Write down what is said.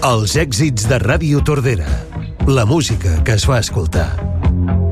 Els èxits de Ràdio Tordera. La música que es fa escoltar.